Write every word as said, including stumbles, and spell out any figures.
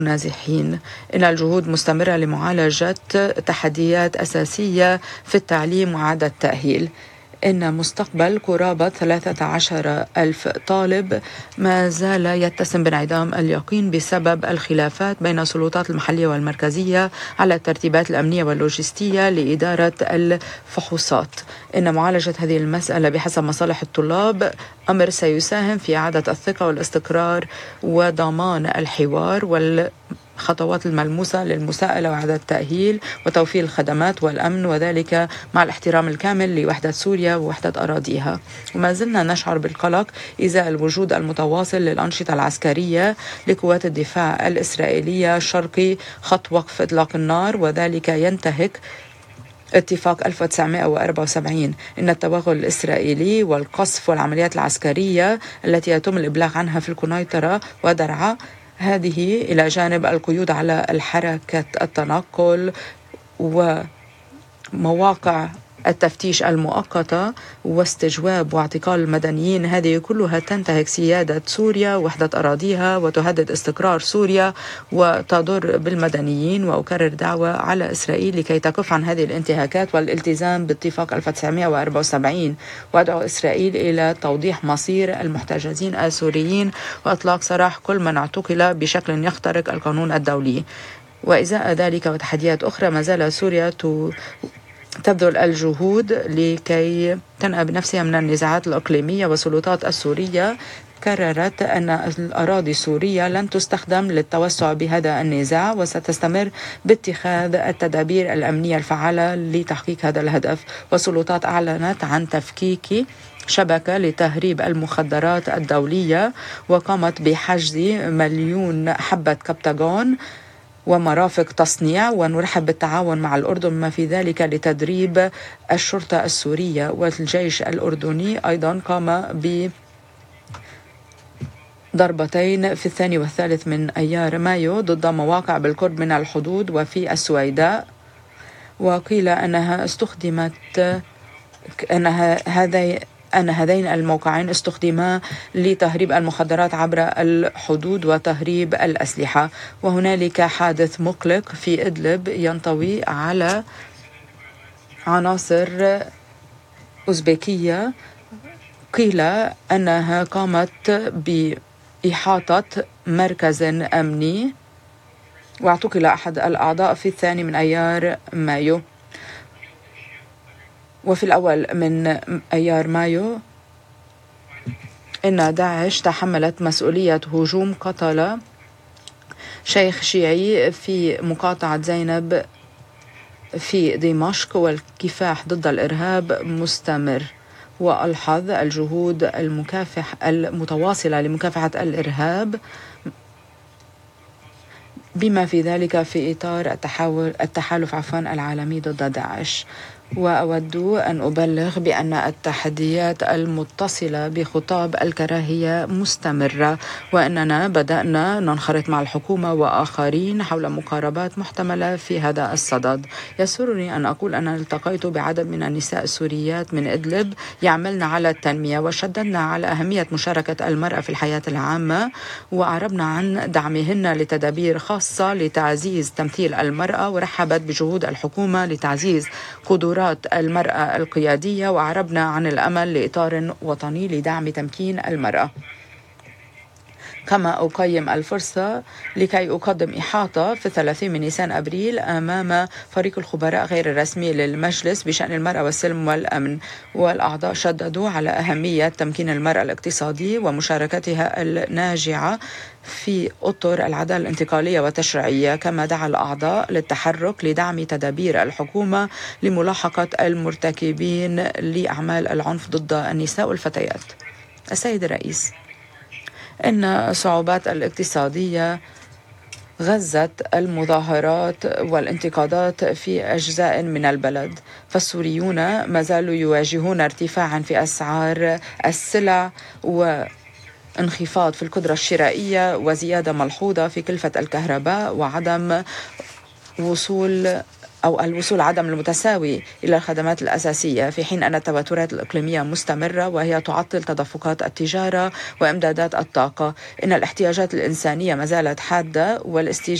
نازحين. إن الجهود مستمرة لمعالجة تحديات أساسية في التعليم وإعادة التأهيل. إن مستقبل قرابة ثلاثة عشر ألف طالب ما زال يتسم بانعدام اليقين بسبب الخلافات بين السلطات المحلية والمركزية على الترتيبات الأمنية واللوجستية لإدارة الفحوصات. إن معالجة هذه المسألة بحسب مصالح الطلاب أمر سيساهم في إعادة الثقة والاستقرار وضمان الحوار وال خطوات الملموسة للمساءلة وإعادة التأهيل وتوفير الخدمات والأمن، وذلك مع الاحترام الكامل لوحدة سوريا ووحدة أراضيها. وما زلنا نشعر بالقلق إزاء الوجود المتواصل للأنشطة العسكرية لقوات الدفاع الإسرائيلية شرقي خط وقف إطلاق النار، وذلك ينتهك اتفاق ألف وتسعمائة وأربعة وسبعين. إن التوغل الإسرائيلي والقصف والعمليات العسكرية التي يتم الإبلاغ عنها في القنيطرة ودرعا هذه إلى جانب القيود على الحركة التنقل ومواقع التفتيش المؤقتة واستجواب واعتقال المدنيين، هذه كلها تنتهك سيادة سوريا ووحدة أراضيها وتهدد استقرار سوريا وتضر بالمدنيين. وأكرر دعوة على إسرائيل لكي تكف عن هذه الانتهاكات والالتزام باتفاق ألف وتسعمائة وأربعة وسبعين، وأدعو إسرائيل إلى توضيح مصير المحتجزين السوريين وإطلاق سراح كل من اعتقل بشكل يخترق القانون الدولي. وإزاء ذلك وتحديات أخرى ما زال سوريا تبذل الجهود لكي تنأى بنفسها من النزاعات الإقليمية، والسلطات السورية كررت أن الأراضي السورية لن تستخدم للتوسع بهذا النزاع وستستمر باتخاذ التدابير الأمنية الفعالة لتحقيق هذا الهدف. والسلطات أعلنت عن تفكيك شبكة لتهريب المخدرات الدولية وقامت بحجز مليون حبة كبتاغون ومرافق تصنيع، ونرحب بالتعاون مع الأردن بما في ذلك لتدريب الشرطة السورية. والجيش الأردني أيضا قام بضربتين في الثاني والثالث من أيار مايو ضد مواقع بالقرب من الحدود وفي السويداء، وقيل أنها استخدمت أنها هذا أن هذين الموقعين استخدما لتهريب المخدرات عبر الحدود وتهريب الأسلحة. وهنالك حادث مقلق في إدلب ينطوي على عناصر أوزبكية، قيل أنها قامت بإحاطة مركز أمني واعتقل أحد الأعضاء في الثاني من أيار مايو. وفي الأول من أيار مايو إن داعش تحملت مسؤولية هجوم قتل شيخ شيعي في مقاطعة زينب في دمشق، والكفاح ضد الإرهاب مستمر. وألحظ الجهود المكافح المتواصلة لمكافحة الإرهاب بما في ذلك في إطار التحول التحالف عفوا العالمي ضد داعش. وأود أن أبلغ بأن التحديات المتصلة بخطاب الكراهية مستمرة، وأننا بدأنا ننخرط مع الحكومة وآخرين حول مقاربات محتملة في هذا الصدد. يسرني أن أقول أن التقيت بعدد من النساء السوريات من إدلب يعملن على التنمية، وشددنا على أهمية مشاركة المرأة في الحياة العامة، وأعربنا عن دعمهن لتدابير خاصة لتعزيز تمثيل المرأة، ورحبت بجهود الحكومة لتعزيز قدرات المرأة القيادية، وأعربنا عن الأمل لإطار وطني لدعم تمكين المرأة. كما أقيم الفرصة لكي أقدم إحاطة في الثلاثين من نيسان أبريل أمام فريق الخبراء غير الرسمي للمجلس بشأن المرأة والسلم والأمن، والأعضاء شددوا على أهمية تمكين المرأة الاقتصادي ومشاركتها الناجعة في أطر العدالة الانتقالية والتشريعية. كما دعا الأعضاء للتحرك لدعم تدابير الحكومة لملاحقة المرتكبين لأعمال العنف ضد النساء والفتيات. السيد الرئيس، إن الصعوبات الاقتصادية غزت المظاهرات والانتقادات في أجزاء من البلد، فالسوريون ما زالوا يواجهون ارتفاعا في أسعار السلع وانخفاض في القدرة الشرائية وزيادة ملحوظة في كلفة الكهرباء وعدم وصول أو الوصول عدم المتساوي إلى الخدمات الأساسية، في حين أن التوترات الإقليمية مستمرة وهي تعطل تدفقات التجارة وإمدادات الطاقة. إن الاحتياجات الإنسانية ما زالت حادة، والاستجابة